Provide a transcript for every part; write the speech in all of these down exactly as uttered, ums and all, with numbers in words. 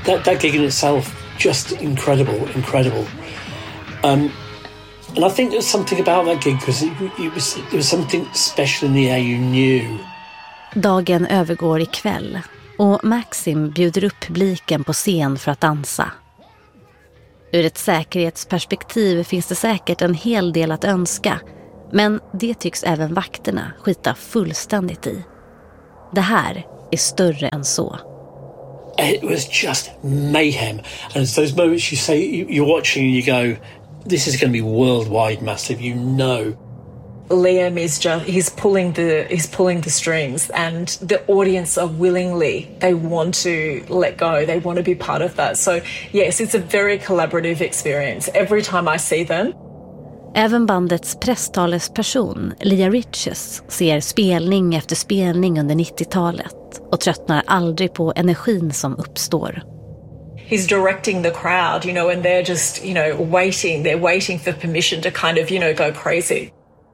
that, that gig in itself, just incredible, incredible. Um, and I think there's something about that gig because it, it was, there was something special in the air you knew. Dagen övergår i kväll och Maxim bjuder upp publiken på scen för att dansa. Ur ett säkerhetsperspektiv finns det säkert en hel del att önska, men det tycks även vakterna skita fullständigt i. Det här är större än så. It was just mayhem. And it's those moments you say, you're watching and you go, this is going to be worldwide massive, you know. Liam is just, he's pulling the, he's pulling the strings, and the audience are willingly, they want to let go, they want to be part of that. So yes, it's a very collaborative experience every time I see them. Även bandets presstalesperson, Leah Riches, ser spelning efter spelning under nittiotalet och tröttnar aldrig på energin som uppstår. He's directing the crowd, you know, and they're just, you know, waiting, they're waiting for permission to kind of, you know, go crazy.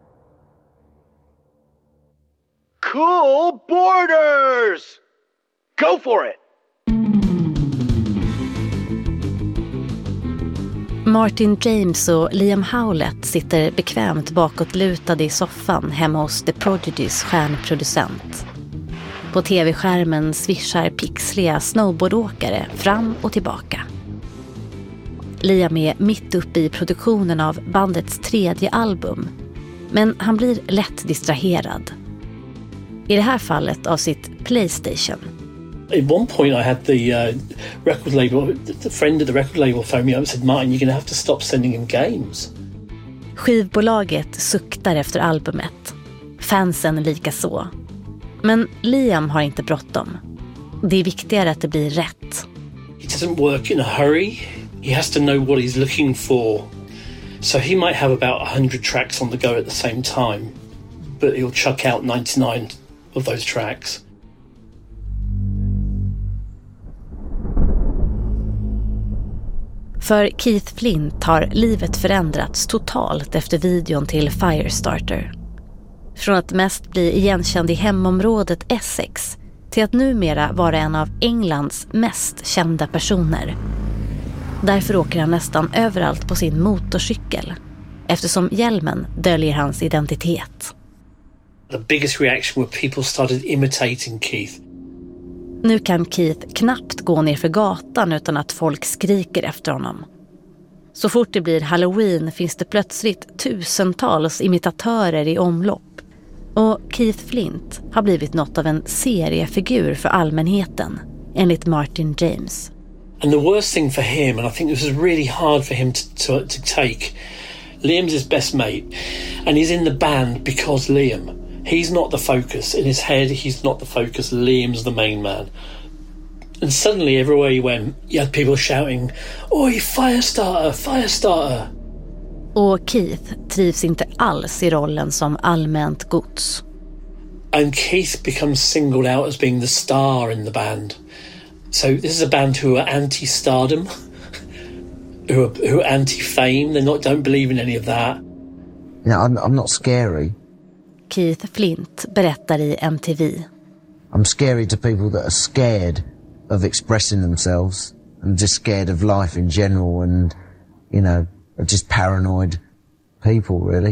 Cool Borders! Go for it! Martin James och Liam Howlett sitter bekvämt bakåtlutade i soffan hemma hos The Prodigys stjärnproducent. På tv-skärmen svischar pixliga snowboardåkare fram och tillbaka. Liam är mitt uppe i produktionen av bandets tredje album, men han blir lätt distraherad. I det här fallet av sitt PlayStation. At one point I had the uh, record label, the friend at the record label phoned me up and said, Martin, you're going to have to stop sending him games. Skivbolaget suktar efter albumet. Fansen lika så. Men Liam har inte bråttom. Det är viktigare att det blir rätt. He doesn't work in a hurry. He has to know what he's looking for. So he might have about one hundred tracks on the go at the same time, but he'll chuck out ninety-nine of those tracks. För Keith Flint har livet förändrats totalt efter videon till Firestarter. Från att mest bli igenkänd i hemområdet Essex till att numera vara en av Englands mest kända personer. Därför åker han nästan överallt på sin motorcykel, eftersom hjälmen döljer hans identitet. The biggest reaction were people started imitating Keith. Nu kan Keith knappt gå ner för gatan utan att folk skriker efter honom. Så fort det blir Halloween finns det plötsligt tusentals imitatörer i omlopp. Och Keith Flint har blivit något av en seriefigur för allmänheten, enligt Martin James. And the worst thing for him, and I think this was really hard for him to, to, to take, Liam's his best mate, and he's in the band because Liam. He's not the focus. In his head, he's not the focus. Liam's the main man. And suddenly, everywhere he went, you had people shouting, "Oi, Firestarter, Firestarter!" Och Keith trivs inte alls i rollen som allmänt gods. And Keith becomes singled out as being the star in the band. So this is a band who are anti-stardom, who are, who are anti-fame. They not don't believe in any of that. Yeah, I'm, I'm not scary. Keith Flint berättar i M T V. I'm scary to people that are scared of expressing themselves and just scared of life in general and, you know, are just paranoid people, really.